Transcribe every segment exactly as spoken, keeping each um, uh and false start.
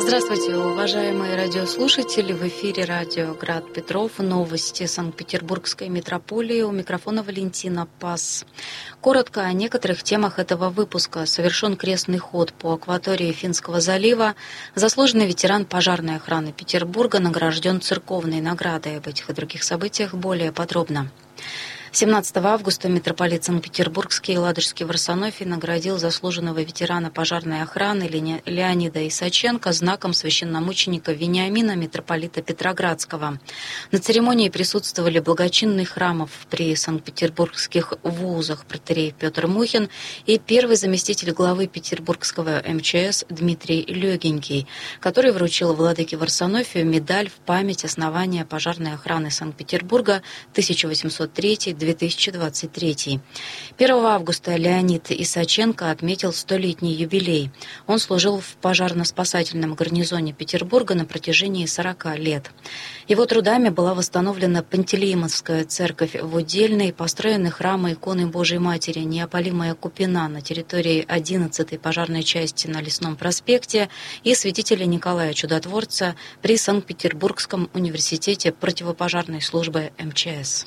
Здравствуйте, уважаемые радиослушатели! В эфире радио «Град Петров». Новости Санкт-Петербургской метрополии. У микрофона Валентина Пас. Коротко о некоторых темах этого выпуска. Совершен крестный ход по акватории Финского залива. Заслуженный ветеран пожарной охраны Петербурга награжден церковной наградой. Об этих и других событиях более подробно. семнадцатого августа митрополит Санкт-Петербургский и Ладожский в Варсонофии наградил заслуженного ветерана пожарной охраны Леонида Исаченко знаком священномученика Вениамина митрополита Петроградского. На церемонии присутствовали благочинный храмов при санкт-петербургских вузах протоиерей Петр Мухин и первый заместитель главы Петербургского эм че эс Дмитрий Легенький, который вручил владыке Варсонофию медаль в память основания пожарной охраны Санкт-Петербурга тысяча восемьсот третий — две тысячи двадцать третий. первого августа Леонид Исаченко отметил столетний юбилей. Он служил в пожарно-спасательном гарнизоне Петербурга на протяжении сорока лет. Его трудами была восстановлена Пантелеимоновская церковь в Удельной, построены храмы иконы Божией Матери Неопалимая Купина на территории одиннадцатой пожарной части на Лесном проспекте и святителя Николая Чудотворца при Санкт-Петербургском университете противопожарной службы эм че эс.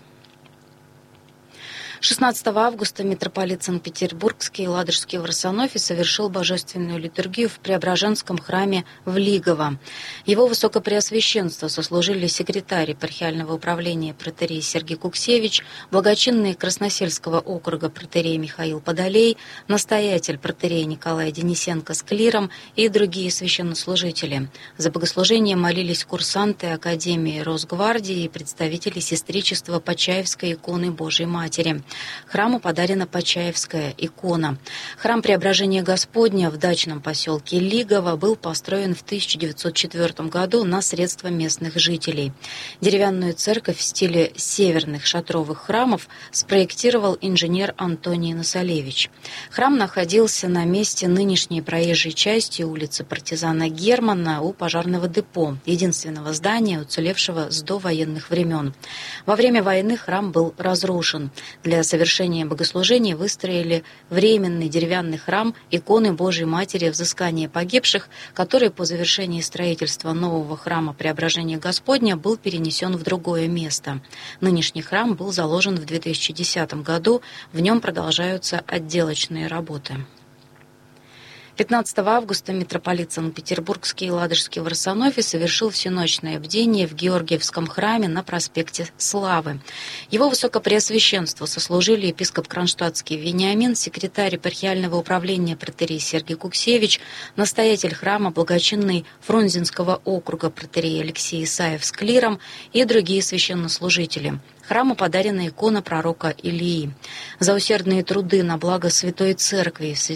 шестнадцатого августа митрополит Санкт-Петербургский и Ладожский в Варсонофии совершил божественную литургию в Преображенском храме в Лигово. Его высокопреосвященство сослужили секретарь епархиального управления протоиерей Сергий Куксевич, благочинный Красносельского округа протоиерей Михаил Подолей, настоятель протоиерей Николай Денисенко с клиром и другие священнослужители. За богослужение молились курсанты Академии Росгвардии и представители сестричества Почаевской иконы Божией Матери. Храму подарена Почаевская икона. Храм Преображения Господня в дачном поселке Лигово был построен в тысяча девятьсот четвёртом году на средства местных жителей. Деревянную церковь в стиле северных шатровых храмов спроектировал инженер Антоний Насолевич. Храм находился на месте нынешней проезжей части улицы партизана Германа у пожарного депо, единственного здания, уцелевшего с довоенных времен. Во время войны храм был разрушен. Для совершения богослужений выстроили временный деревянный храм иконы Божией Матери Взыскания погибших, который по завершении строительства нового храма Преображения Господня был перенесен в другое место. Нынешний храм был заложен в две тысячи десятом году, в нем продолжаются отделочные работы. пятнадцатого августа митрополит Санкт-Петербургский и Ладожский в Варсонофии совершил всеночное бдение в Георгиевском храме на проспекте Славы. Его высокопреосвященство сослужили епископ Кронштадтский Вениамин, секретарь епархиального управления протоиерей Сергий Куксевич, настоятель храма благочинный Фрунзенского округа протоиерей Алексей Исаев с клиром и другие священнослужители. Храму подарена икона пророка Илии. За усердные труды на благо Святой Церкви в связи